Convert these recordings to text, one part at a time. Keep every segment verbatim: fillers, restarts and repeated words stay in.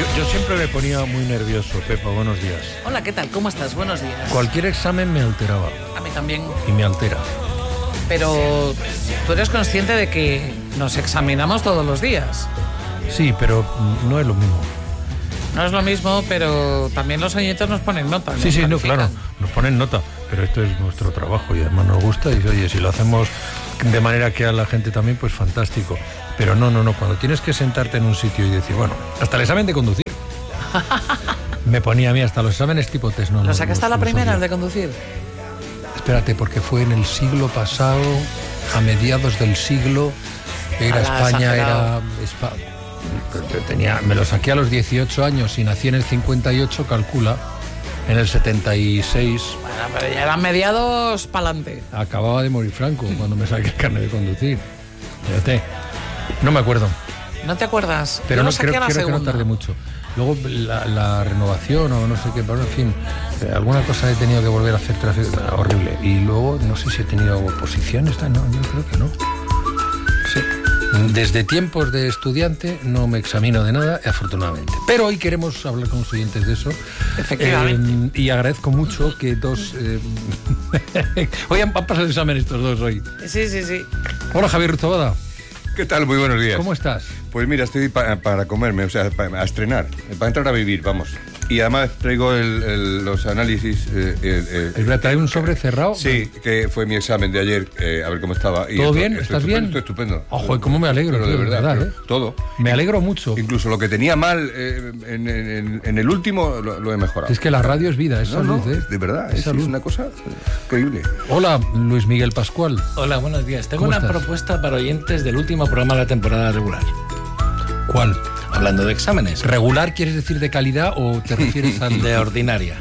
Yo, yo siempre me ponía muy nervioso, Pepa, buenos días. Hola, ¿qué tal? ¿Cómo estás? Buenos días. Cualquier examen me alteraba. A mí también. Y me altera. Pero tú eres consciente de que nos examinamos todos los días. Sí, pero no es lo mismo. No es lo mismo, pero también los oyentes nos ponen nota. Sí, sí, no, claro, nos ponen nota, pero esto es nuestro trabajo y además nos gusta y oye, si lo hacemos de manera que a la gente también, pues fantástico. Pero no, no, no, cuando tienes que sentarte en un sitio y decir, bueno, hasta el examen de conducir. Me ponía a mí hasta los exámenes tipo test. No, ¿Lo no, sacaste a la los primera, odio. el de conducir? Espérate, porque fue en el siglo pasado, a mediados del siglo, era Ala, España, exagerado. era... Espa- Tenía, me lo saqué a los dieciocho años y nací en el cincuenta y ocho, calcula, en el setenta y seis. Bueno, pero ya eran mediados pa'lante. Acababa de morir Franco cuando me saqué el carnet de conducir. Fíjate. No me acuerdo, ¿No te acuerdas? pero Yo no lo saqué creo, a la creo que no segunda. tardé mucho. Luego la, la renovación o no sé qué, pero en fin, eh, alguna cosa he tenido que volver a hacer tráfico, horrible. Y luego no sé si he tenido oposiciones, no, yo creo que no. Sí. Desde tiempos de estudiante no me examino de nada, afortunadamente. Pero hoy queremos hablar con los oyentes de eso. Efectivamente. Eh, y agradezco mucho que dos... Eh, hoy han, han pasado el examen estos dos hoy. Sí, sí, sí. Hola, Javier Ruzabada. ¿Qué tal? Muy buenos días. ¿Cómo estás? Pues mira, estoy pa- para comerme, o sea, pa- a estrenar, para entrar a vivir, vamos. Y además traigo el- el- los análisis... Eh, eh, eh, ¿Es verdad, trae un sobre cerrado? Sí, que fue mi examen de ayer, eh, a ver cómo estaba. Y ¿Todo esto- bien? estoy ¿Estás estupendo, bien? Estoy estupendo. Ojo, ¿y cómo me alegro? Pero de tío, verdad, pero ¿eh? todo. Me alegro mucho. Incluso lo que tenía mal eh, en, en- en el último lo, lo he mejorado. Es que la radio es vida, es No, salud, no, ¿eh? de verdad, Es es, salud. es una cosa increíble. Hola, Luis Miguel Pascual. Hola, buenos días. Tengo ¿Cómo una estás? propuesta para oyentes del último programa de la temporada regular. ¿Cuál? Hablando de exámenes. ¿Regular quieres decir de calidad o te refieres al De ordinaria.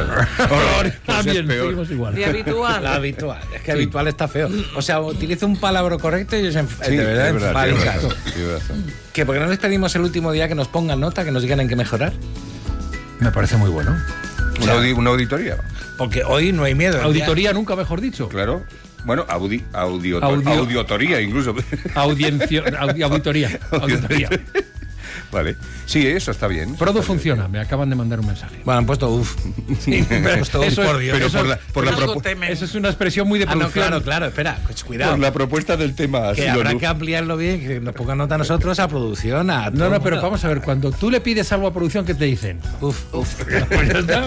Ah, Pues es bien, peor. seguimos igual. De habitual. La habitual. Es que habitual está feo. O sea, utiliza un palabra correcto y ellos en, Sí, de verdad, es verdad, en tienes caso. razón, tienes razón. Que porque no les pedimos el último día que nos pongan nota, que nos digan en qué mejorar. Me parece muy bueno. Una, audi- una auditoría, Porque hoy no hay miedo. Auditoría nunca mejor dicho. claro. Bueno, audi, audio, Audio- audiotoría incluso. Audiencia, audi- auditoría. Auditoría. Vale. Sí, eso está bien. Prodo funciona, me acaban de mandar un mensaje. Bueno, han puesto uff. Sí, pero puesto un eso es- por Dios. Pero eso- por la, por, la Algo propu- temen. Eso es una expresión muy de Ah, no, producción. claro, claro. Espera, pues cuidado. por la propuesta del tema. ha Que sido habrá luz. que ampliarlo bien, que nos pongan nota a nosotros, a producción, a todo No, no, el pero mundo. vamos a ver, cuando tú le pides algo a producción, ¿qué te dicen? Uf, uf. Pues ya está.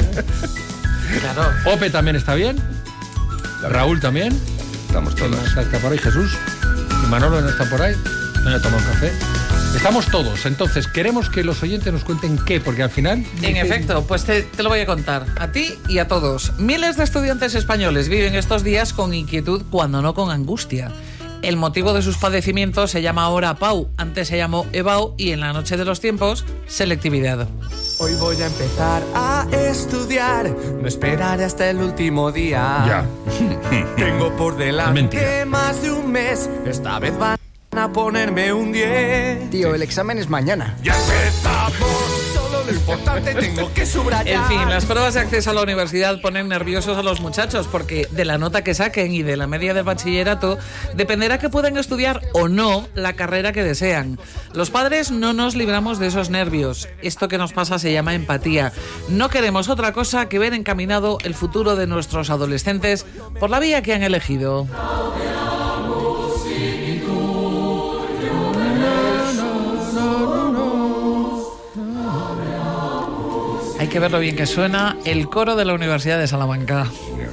Claro. Ope también está bien. Raúl también. Estamos ¿Quién todos. más está por ahí? Jesús. Y Manolo no está por ahí. No le toma un café. Estamos todos. Entonces, queremos que los oyentes nos cuenten qué, porque al final... En efecto, pues te, te lo voy a contar, a ti y a todos. Miles de estudiantes españoles viven estos días con inquietud, cuando no con angustia. El motivo de sus padecimientos se llama ahora P A U, antes se llamó E B A U y en la noche de los tiempos, selectividad. Hoy voy a empezar a estudiar, no esperaré hasta el último día. Ya. Tengo por delante Mentira. más de un mes, esta vez van a ponerme un diez. Tío, el examen es mañana. Ya empezamos, solo lo importante tengo que subrayar. En fin, las pruebas de acceso a la universidad ponen nerviosos a los muchachos porque de la nota que saquen y de la media del bachillerato dependerá que puedan estudiar o no la carrera que desean. Los padres no nos libramos de esos nervios. Esto que nos pasa se llama empatía. No queremos otra cosa que ver encaminado el futuro de nuestros adolescentes por la vía que han elegido. Hay que ver lo bien que suena el coro de la Universidad de Salamanca.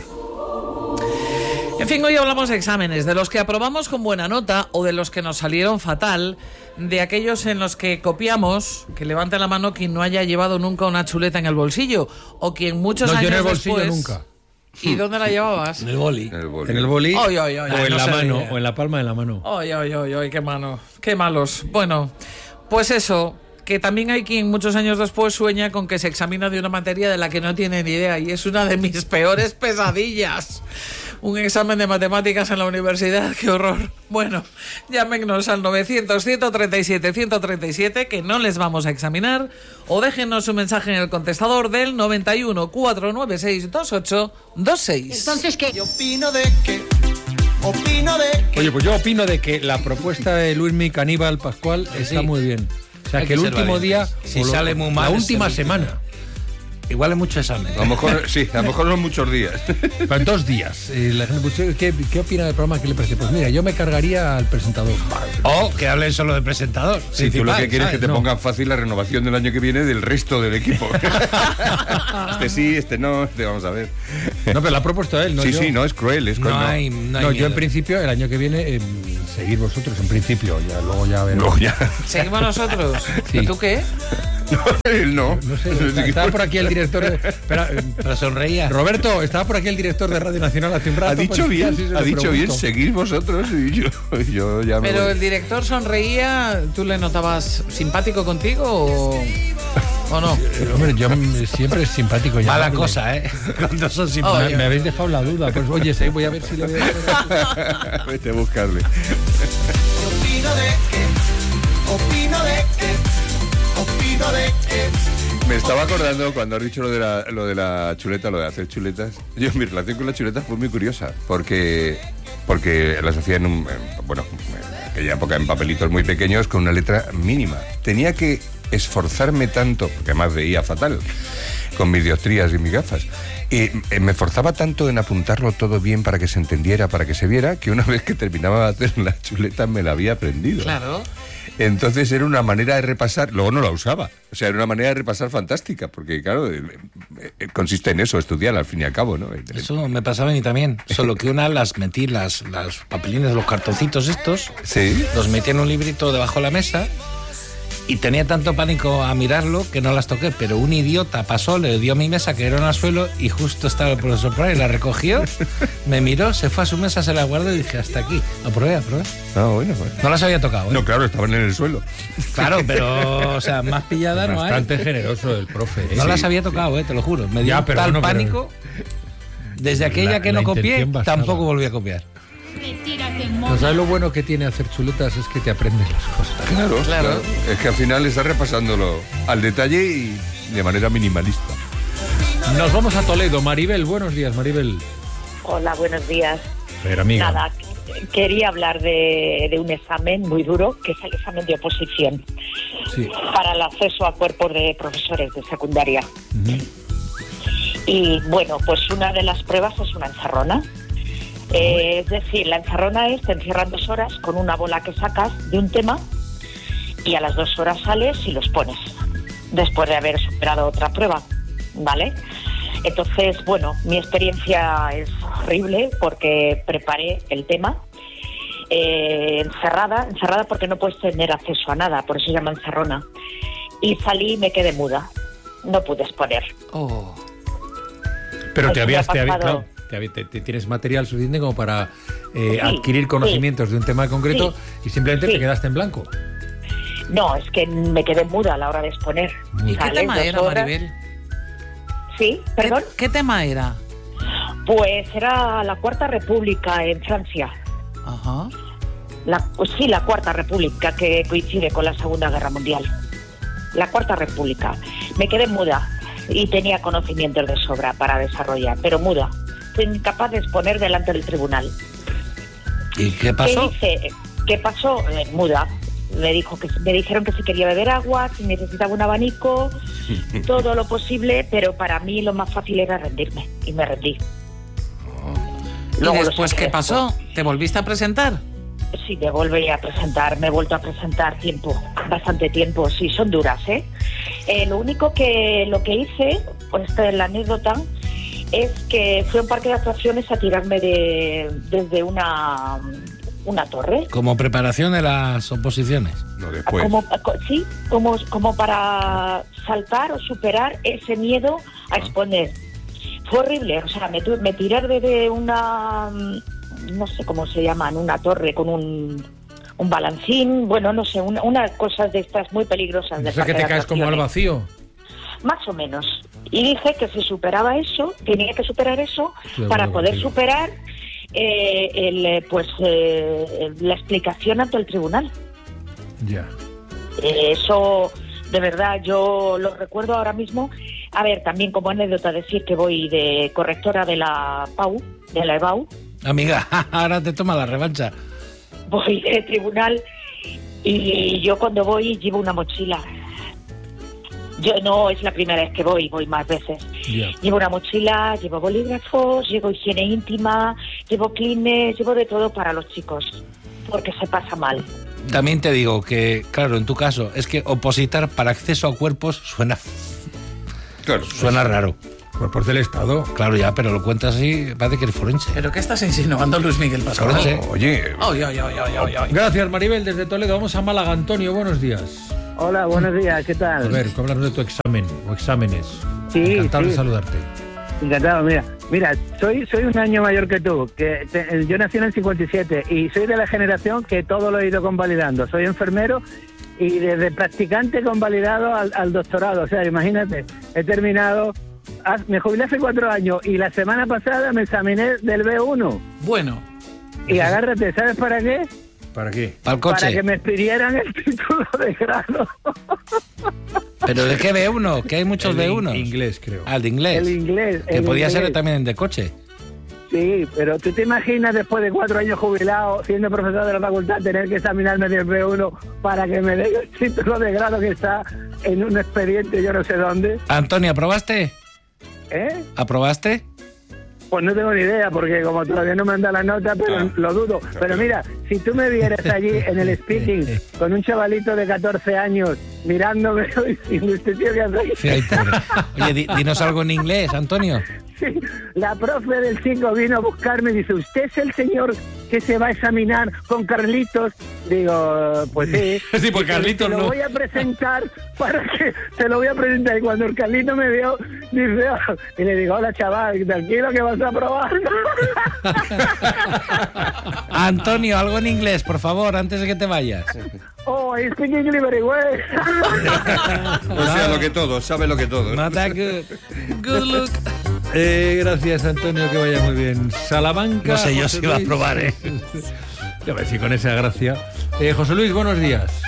En fin, hoy hablamos de exámenes, de los que aprobamos con buena nota o de los que nos salieron fatal, de aquellos en los que copiamos, que levante la mano quien no haya llevado nunca una chuleta en el bolsillo, o quien muchos No, yo años en el bolsillo después... nunca. ¿Y dónde la llevabas? En el boli. En el boli. En el boli Ay, ay, ay, o ay, en no la se mano, veía. o en la palma de la mano. Ay, ay, ay, ay, qué mano, qué malos. Bueno, pues eso, que también hay quien muchos años después sueña con que se examina de una materia de la que no tiene ni idea y es una de mis peores pesadillas. Un examen de matemáticas en la universidad, qué horror. Bueno, llámenos al novecientos, ciento treinta y siete, ciento treinta y siete, que no les vamos a examinar, o déjenos un mensaje en el contestador del noventa y uno, cuatrocientos noventa y seis, veintiocho veintiséis. Entonces, ¿qué? Yo opino de que, opino de que... Oye, pues yo opino de que la propuesta de Luis Mi Caníbal Pascual está sí. muy bien. sea, Hay que el que ser último valiente. día, Si o lo- sale muy mal, la es última el último. semana. Igual es mucho examen. A lo mejor, sí, a lo mejor son muchos días. Pero en dos días. Eh, la gente, pues, ¿qué, ¿Qué opina del programa? ¿Qué le parece? Pues mira, yo me cargaría al presentador. O que hablen solo de presentador. Sí, tú lo que quieres es que te No. pongan fácil la renovación del año que viene del resto del equipo. Este sí, este no, este vamos a ver. No, pero lo ha propuesto él, ¿no? sí, yo. sí, no, es cruel, es cruel. No no. hay, no hay No, yo miedo. en principio, el año que viene, eh, seguir vosotros, en principio. Ya, luego ya veremos. Luego ya. ¿Seguimos nosotros? Sí. ¿Y tú qué? Él no. No sé, está- estaba por aquí el director de... Espera, eh, Pero sonreía. Roberto, estaba por aquí el director de Radio Nacional hace un rato. Ha dicho pues, bien, casi se lo ha dicho bien, pregunto. seguid vosotros y yo, yo ya me Pero voy. el director sonreía, ¿tú le notabas simpático contigo o, o no? Eh, Hombre, yo mm, siempre es simpático. Mala llamarle. cosa, ¿eh? Cuando son Me, simpáticos. me habéis dejado la duda. Pues oye, sí, voy a ver si le veo. Vete a buscarle. Opino de que, opino de que, opino de que. Me estaba acordando cuando has dicho lo de, la, lo de la chuleta, lo de hacer chuletas. Yo, mi relación con la chuleta fue muy curiosa, porque, porque las hacía en un, en, bueno, en aquella época en papelitos muy pequeños con una letra mínima. Tenía que esforzarme tanto, porque además veía fatal, con mis dioptrías y mis gafas. Y eh, me esforzaba tanto en apuntarlo todo bien para que se entendiera, para que se viera, que una vez que terminaba de hacer la chuleta me la había aprendido. Claro. Entonces era una manera de repasar, luego no la usaba, o sea, era una manera de repasar fantástica, porque claro, eh, eh, consiste en eso, estudiar al fin y al cabo, ¿no? Eso me pasaba a mí también. Solo que una las metí, las, las papelines, los cartoncitos estos, Sí. los metí en un librito debajo de la mesa y tenía tanto pánico a mirarlo que no las toqué. Pero un idiota pasó, le dio a mi mesa, que era al suelo, y justo estaba el profesor por ahí, la recogió, me miró, se fue a su mesa, se la guardó y dije, hasta aquí. Aprobé, aprobé. Ah, bueno, bueno. No las había tocado, ¿eh? No, claro, estaban en el suelo. Claro, pero, o sea, más pillada no hay. Bastante generoso el profe. ¿eh? No Sí. las había tocado, eh, te lo juro. Me dio Ya, pero tal bueno, pero- pánico. Desde aquella La- que la no copié, intención bastaba. tampoco volví a copiar. Retírate, No mona. sabes lo bueno que tiene hacer chuletas es que te aprendes las cosas. Claro, Claro. claro. Es que al final estás repasándolo al detalle y de manera minimalista. Nos vamos a Toledo. Maribel, buenos días, Maribel. Hola, buenos días. Pero amiga. Nada, que- quería hablar de, de un examen muy duro, que es el examen de oposición Sí. para el acceso a cuerpos de profesores de secundaria. Ujú. Y bueno, pues una de las pruebas es una encerrona. Eh, es decir, la encerrona es, te encierran dos horas con una bola que sacas de un tema y a las dos horas sales y los pones, después de haber superado otra prueba, ¿vale? Entonces, bueno, mi experiencia es horrible porque preparé el tema eh, encerrada, encerrada porque no puedes tener acceso a nada, por eso se llama encerrona. Y salí y me quedé muda, no pude exponer. Oh. Pero Pues te me habías, ha te había- pasado. claro, te había- te- te tienes material suficiente como para eh, Sí, adquirir conocimientos de un tema concreto y simplemente Sí. te quedaste en blanco. No, es que me quedé muda a la hora de exponer. ¿Y qué Sales tema dos era, horas- Maribel? Sí, ¿Qué, perdón. qué tema era? Pues era la Cuarta República en Francia. Ajá. La, pues sí, la Cuarta República, que coincide con la Segunda Guerra Mundial. La Cuarta República. Me quedé muda y tenía conocimientos de sobra para desarrollar, pero muda. Fui incapaz de exponer delante del tribunal. ¿Y qué pasó? ¿Qué hice? ¿Qué pasó? Eh, muda. Me dijo que me dijeron que si quería beber agua, si necesitaba un abanico, todo lo posible, pero para mí lo más fácil era rendirme y me rendí. ¿Y Luego lo después saqué qué pasó? ¿Te volviste a presentar? Sí, me volví a presentar, me he vuelto a presentar tiempo, bastante tiempo, sí, son duras, ¿eh? Eh, lo único que lo que hice, pues esta es la anécdota, es que fui a un parque de atracciones a tirarme de, desde una, una torre. Como preparación de las oposiciones. No, después. Como, co- sí, como, como para saltar o superar ese miedo a exponer. Fue horrible, o sea, me, tu- me tiré desde una, mm, no sé cómo se llaman, una torre con un, un balancín, bueno, no sé, una, unas cosas de estas muy peligrosas. De O sea que parque te de caes como al atracciones. vacío. Más o menos. Y dije que si superaba eso, tenía que superar eso Sí, para bueno, poder sí. superar eh, el, eh, pues eh, la explicación ante el tribunal. Ya. Eh, eso, de verdad, yo lo recuerdo ahora mismo. A ver, también como anécdota decir que voy de correctora de la P A U, de la E B A U, Amiga, ahora te toma la revancha. voy de tribunal Y yo cuando voy llevo una mochila. Yo no es la primera vez que voy, voy más veces. Yeah. Llevo una mochila, llevo bolígrafos, llevo higiene íntima, llevo clines, llevo de todo para los chicos, porque se pasa mal. También te digo que, claro, en tu caso, es que opositar para acceso a cuerpos suena, Claro. suena raro. Cuerpos del Estado. Claro, ya, pero lo cuentas así, parece que eres forense. ¿Pero qué estás insinuando, Luis Miguel Pascual? Forense. Oye, Ay, ay, ay, ay, ay, ay. Gracias, Maribel, desde Toledo. Vamos a Málaga. Antonio, buenos días. Hola, buenos días, ¿qué A tal? ver, háblanos de tu examen o exámenes. Sí, Encantado sí. de saludarte. Encantado, mira, mira, soy soy un año mayor que tú, que te- yo nací en el cincuenta y siete y soy de la generación que todo lo he ido convalidando. Soy enfermero y desde practicante convalidado al, al doctorado, o sea, imagínate, he terminado, ah, me jubilé hace cuatro años y la semana pasada me examiné del B uno Bueno, y agárrate, ¿sabes para qué? ¿Para qué? Para el coche. Para que me expidieran el título de grado. ¿Pero de qué B uno? Que hay muchos El B de uno. inglés, creo. Ah, el de inglés. El inglés. Que el podía inglés. ser también de coche. Sí, pero ¿tú te imaginas después de cuatro años jubilado, siendo profesor de la facultad, tener que examinarme del B uno para que me den el título de grado que está en un expediente yo no sé dónde? Antonio, ¿aprobaste? ¿Eh? ¿Aprobaste? Pues no tengo ni idea, porque como todavía no me han dado la nota, pero Ah, lo dudo. Pero mira, si tú me vieras allí en el speaking con un chavalito de catorce años mirándome diciendo, ¿este tío qué hace? Sí, ay, pobre. Oye, di- dinos algo en inglés, Antonio. Sí, la profe del chico vino a buscarme y dice, ¿usted es el señor que se va a examinar con Carlitos? Digo, pues sí. Sí, pues Dice, Carlitos te lo no. voy a presentar para que te lo voy a presentar. Y cuando el Carlito me vio, dice, "Ah", y le digo, hola chaval, tranquilo que vas a probar. Antonio, algo en inglés, por favor, antes de que te vayas. Oh, I speak English very well. o sea, lo que todo, sabe lo que todo. Not that good. good look. Eh, gracias, Antonio, que vaya muy bien. Salamanca. No sé yo José si va a Luis. probar, ¿eh? Ya ves, sí, con esa gracia. Eh, José Luis, buenos días.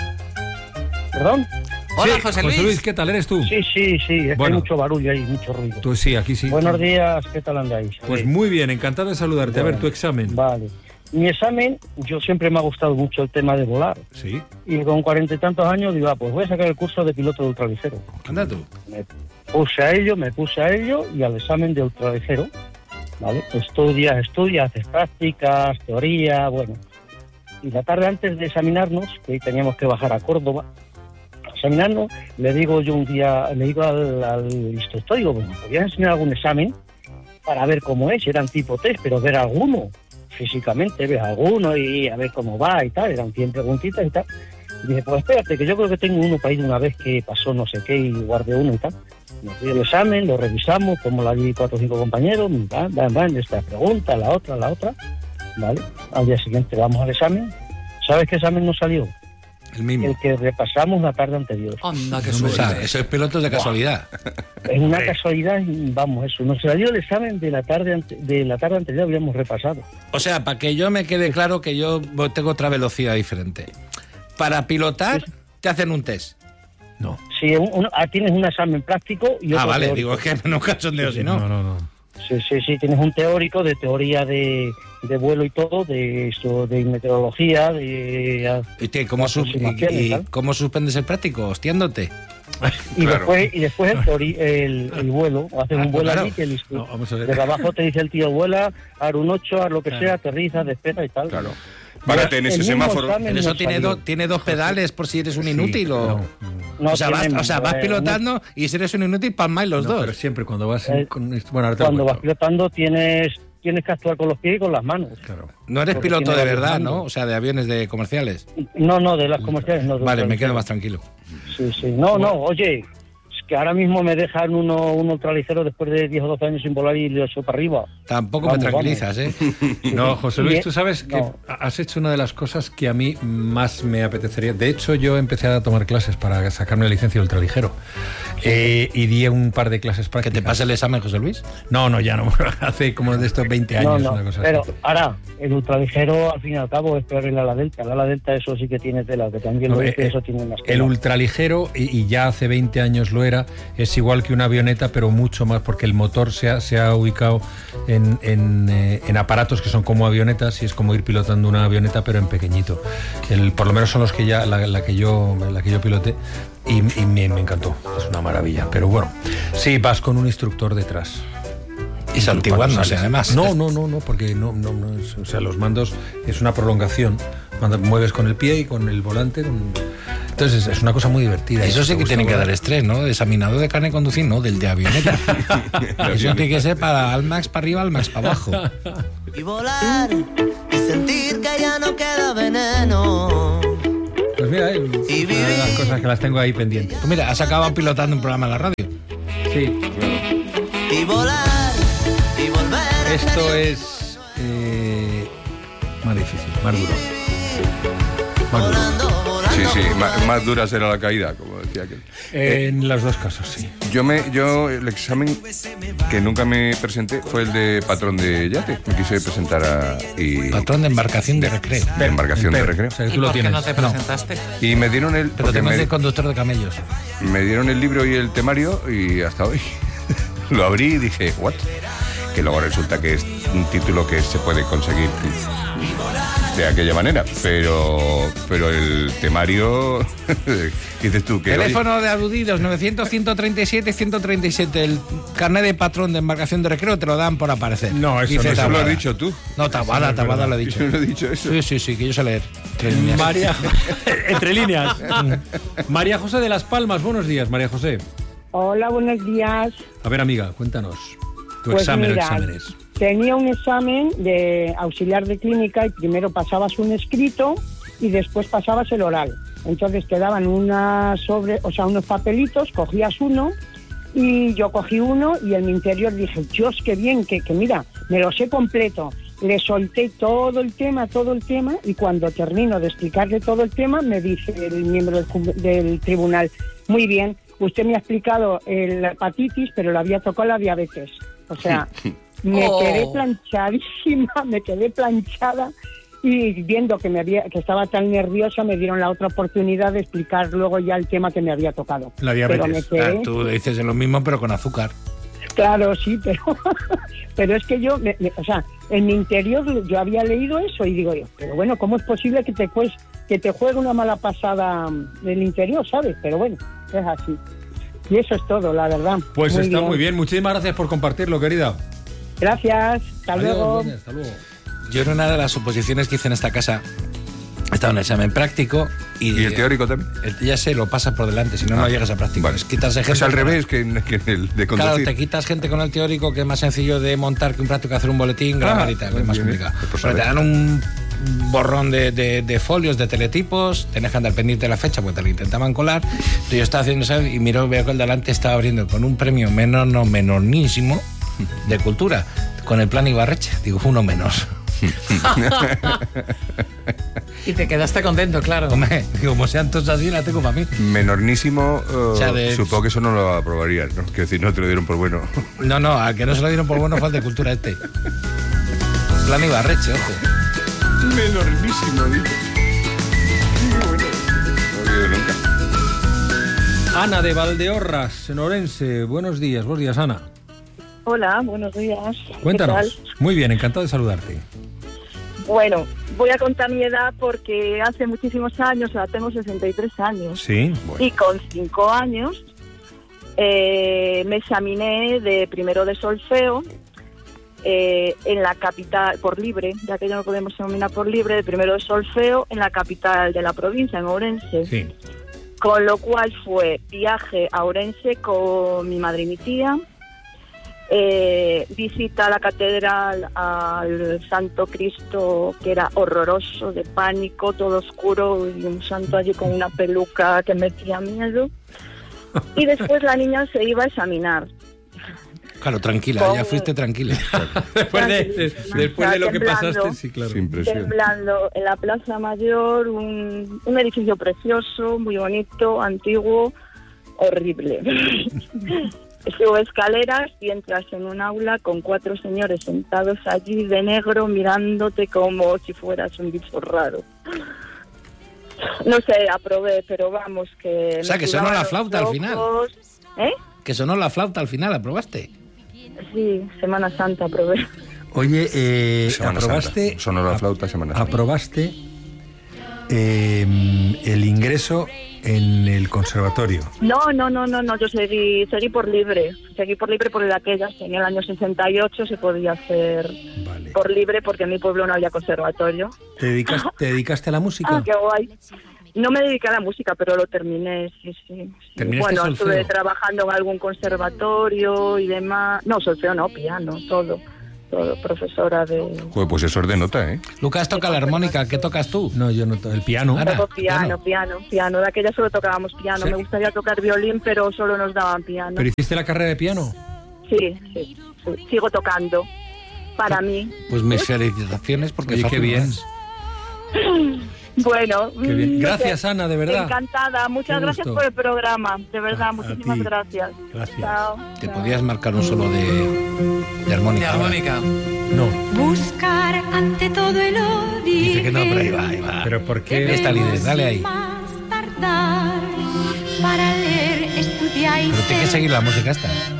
¿Perdón? Hola, Sí, José Luis. ¿qué tal? ¿Eres tú? Sí, sí, sí, es Bueno. que hay mucho barullo ahí, mucho ruido. Tú sí, aquí sí. Buenos días, ¿qué tal andáis? Pues Sí. muy bien, encantado de saludarte. A ver, Bueno, tu examen. Vale. Mi examen, yo siempre me ha gustado mucho el tema de volar. Sí. Y con cuarenta y tantos años digo, ah, pues voy a sacar el curso de piloto de ultraligero. Anda tú. Me puse a ello, me puse a ello y al examen de ultraligero, ¿vale? Estudias, estudias, haces prácticas, teoría, bueno. Y la tarde antes de examinarnos, que hoy teníamos que bajar a Córdoba, a examinarnos, le digo yo un día, le digo al, al instructor, digo, bueno, ¿podrías enseñar algún examen para ver cómo es? Eran tipo test, pero ver alguno, físicamente, ver alguno y a ver cómo va y tal, eran cien preguntitas y tal. Y dije, pues espérate, que yo creo que tengo uno para ir una vez que pasó no sé qué y guardé uno y tal. Nos dio el examen, lo revisamos, como la di cuatro o cinco compañeros, van, van, van, esta pregunta, la otra, la otra, ¿vale? Al día siguiente vamos al examen. ¿Sabes qué examen nos salió? El mismo. El que repasamos la tarde anterior. Anda, qué O sea, suerte. eso es pilotos de casualidad. Es una casualidad, y vamos, eso. Nos salió el examen de la tarde ante- de la tarde anterior, habíamos repasado. O sea, para que yo me quede claro que yo tengo otra velocidad diferente. Para pilotar, te hacen un test. No. Si un- un- ah, tienes un examen práctico y otro Ah, vale, teórico. digo, es que nunca son de si no. No, no, no. Sí, sí, sí, tienes un teórico de teoría de, de vuelo y todo, de eso, de meteorología, de... ¿Y, te- cómo, su- aproximaciones, y- y ¿sabes? cómo suspendes el práctico? Hostiándote. Y Claro. después, y después el, teori- el, el vuelo, haces un vuelo claro. allí que el No, instru- vamos a ver. desde abajo te dice el tío vuela, haz un ocho, haz lo que sea, aterriza, despega y tal. Claro. Párate en El ese mismo semáforo. examen Pero eso nos tiene, salió. do- tiene dos pedales por si eres un Sí, inútil o... no, No o sea, vas, tiene- o sea, vas eh, pilotando y si eres un inútil, palmáis los no, dos. pero siempre cuando vas Eh, en- con esto- bueno, ahora te lo Cuando vas cuento. pilotando tienes tienes que actuar con los pies y con las manos. Claro. No eres porque piloto tiene de varios verdad, mandos. ¿no? O sea, de aviones de comerciales. No, no, de las comerciales no. de Vale, los me quedo comerciales. más tranquilo. Sí, sí. No, no, oye, es que ahora mismo me dejan uno, un ultraligero después de diez o doce años sin volar y lo echo para arriba. Tampoco Vamos, me tranquilizas, ¿eh? No, José Luis, Bien. tú sabes que No. has hecho una de las cosas que a mí más me apetecería. De hecho, yo empecé a tomar clases para sacarme la licencia de ultraligero. Eh, y di un par de clases ¿Que prácticas. te pase el examen, José Luis? No, no, ya no. Hace como de estos veinte años, no, no, una cosa pero así. ahora, el ultraligero al fin y al cabo es peor el ala delta. El ala delta eso sí que tiene tela, que también No, lo eh, dice, eh, eso tiene unas El telas. ultraligero, y, y ya hace veinte años lo era, es igual que una avioneta, pero mucho más, porque el motor se ha, se ha ubicado en en, en, eh, en aparatos que son como avionetas y es como ir pilotando una avioneta pero en pequeñito. El, por lo menos son los que ya la, la que yo la que yo piloté y, y me, me encantó. Es una maravilla. Pero bueno, sí, vas con un instructor detrás. Y santiguándose, además. No, no, no, no, porque no, no, no es, o sea, los mandos es una prolongación. Cuando mueves con el pie y con el volante. Con... Entonces es una cosa muy divertida. Eso sí que tiene que dar estrés, ¿no? De examinador de carne de conducir, no, del de avioneta. Eso tiene que ser para al max para arriba, al max para abajo. Y volar y sentir que ya no queda veneno. Pues mira, eh, es una de las cosas que las tengo ahí pendientes. Pues mira, has acabado pilotando un programa en la radio. Sí. Y volar. Esto es eh, más difícil, más duro. Más duro. Sí, sí, más, más dura será la caída, como decía aquel. Eh, en los dos casos, sí. Yo me, yo el examen que nunca me presenté fue el de patrón de yate. Me quise presentar a y patrón de embarcación de recreo. De embarcación de recreo. O sea, que ¿Y tú lo por qué tienes. no te presentaste? No. Y me dieron el. Pero también me, de conductor de camellos. Me dieron el libro y el temario y hasta hoy lo abrí y dije, ¿what? Que luego resulta que es un título que se puede conseguir de aquella manera, pero pero el temario, dices tú que... Teléfono oye, de aludidos, novecientos, ciento treinta y siete, ciento treinta y siete. El carnet de patrón de embarcación de recreo te lo dan por aparecer. No, eso, Dice no, eso Tabada. lo has dicho tú. No, Tabada, Tabada lo ha dicho. Yo no he dicho eso. Sí, sí, sí, que yo sé leer. Tres líneas. María, entre líneas. María José de Las Palmas, buenos días, María José. Hola, buenos días. A ver, amiga, cuéntanos. Tu Pues examen mira, o exámenes. Tenía un examen de auxiliar de clínica y primero pasabas un escrito y después pasabas el oral. Entonces te daban una sobre, o sea, unos papelitos, cogías uno y yo cogí uno y en mi interior dije, Dios, qué bien, que, que mira, me lo sé completo. Le solté todo el tema, todo el tema y cuando termino de explicarle todo el tema me dice el miembro del, del tribunal, muy bien, usted me ha explicado la hepatitis, pero le había tocado la diabetes. O sea, me Oh. quedé planchadísima, me quedé planchada y viendo que me había que estaba tan nerviosa me dieron la otra oportunidad de explicar luego ya el tema que me había tocado. La diabetes. Pero me quedé, Ah, tú dices lo mismo pero con azúcar. claro, sí, pero pero es que yo, me, me, o sea, en mi interior yo había leído eso y digo yo, pero bueno, ¿cómo es posible que te pues, que te juegue una mala pasada del interior, ¿sabes? Pero bueno, es así. Y eso es todo, la verdad. Pues muy está bien. muy bien. Muchísimas gracias por compartirlo, querida. Gracias, hasta Adiós, luego. Doña, hasta luego. Yo en una de las suposiciones que hice en esta casa estaba en el examen práctico y, ¿Y el teórico también? el- ya sé, lo pasas por delante, si no, Ah, no llegas a práctico. vale. Es quitarse gente. Es al con- revés que, en- que en el de conducir. Claro, te quitas gente con el teórico, que es más sencillo de montar que un práctico, hacer un boletín, grabar Ah, y tal, bien, es más bien. complicado. Pues Pero a te ver. dan un borrón de, de, de folios, de teletipos, tenés que andar pendiente de la fecha porque te lo intentaban colar. Entonces yo estaba haciendo eso y miro, veo que el delante estaba abriendo con un premio menor, no menornísimo, de cultura, con el plan Ibarreche. Digo, uno menos. Y te quedaste contento, claro. Hombre, como sean todos así, la tengo para mí. Menornísimo, eh, O sea, de- supongo que eso no lo aprobarían, ¿no? Quiero decir, no te lo dieron por bueno. No, no, al que no se lo dieron por bueno fue el de cultura este. Plan Ibarreche, ojo. Menornísimo, dice. Qué bueno. No lo he oído nunca. Ana de Valdeorras, en Orense. Buenos días, buenos días, Ana. Hola, buenos días. ¿Qué Cuéntanos. tal? Muy bien, encantado de saludarte. Bueno, voy a contar mi edad porque hace muchísimos años, o sea, tengo sesenta y tres años. Sí. Y con cinco años eh, me examiné de primero de solfeo eh, en la capital, por libre, ya que ya no podemos examinar por libre, de primero de solfeo en la capital de la provincia, en Ourense. Sí. Con lo cual fue viaje a Ourense con mi madre y mi tía, eh, visita a la catedral, al Santo Cristo, que era horroroso, de pánico, todo oscuro, y un santo allí con una peluca que metía miedo. Y después la niña se iba a examinar. Claro, tranquila, Con- ya fuiste tranquila. Después de, de- después de lo que Temblando. pasaste, sí, claro. Sin presión. Temblando en la Plaza Mayor, un, un edificio precioso, muy bonito, antiguo, horrible. Subes escaleras y entras en un aula con cuatro señores sentados allí de negro mirándote como si fueras un bicho raro. No sé, aprobé, pero vamos que... O sea, me que sonó sudaban la los flauta al final. ojos. ¿Eh? Que sonó la flauta al final, ¿aprobaste? Sí, Semana Santa aprobé. Oye, eh, Semana aprobaste... Santa. Sonó la flauta, Semana Santa. Aprobaste eh, el ingreso en el conservatorio. No, no, no, no, no, yo seguí, seguí por libre, seguí por libre porque de aquellas, en el año sesenta y ocho se podía hacer Vale. por libre porque en mi pueblo no había conservatorio. ¿Te, dedicas, ¿Te dedicaste a la música? Ah, qué guay. No me dediqué a la música, pero lo terminé, sí, sí. sí. ¿Terminaste Bueno, solfeo? estuve trabajando en algún conservatorio y demás. No, solfeo no, piano, todo. Todo, profesora de... Joder, pues eso es de nota, ¿eh? Lucas toca la armónica, ¿qué tocas tú? No, yo no, el piano. Ana, Todo piano, piano, piano. De aquella solo tocábamos piano. ¿Sí? Me gustaría tocar violín, pero solo nos daban piano. ¿Pero hiciste la carrera de piano? Sí, sí, sí. Sigo tocando. Para mí. Pues mis felicitaciones porque Oye, fácil qué no bien. es. Bueno. Qué bien. mm, Gracias, no sé. Ana, de verdad. Encantada. Muchas Qué gracias gusto. por el programa. De verdad, A- a muchísimas ti. gracias. Gracias. Chao. Te chao. podías marcar un solo de, de armónica. De armónica. No. Buscar ante todo el origen. Dice que no, pero ahí va, ahí va. ¿Pero por qué? Esta líder, dale ahí. Más tardar para leer, estudiar y Pero tiene que ser seguir la música esta.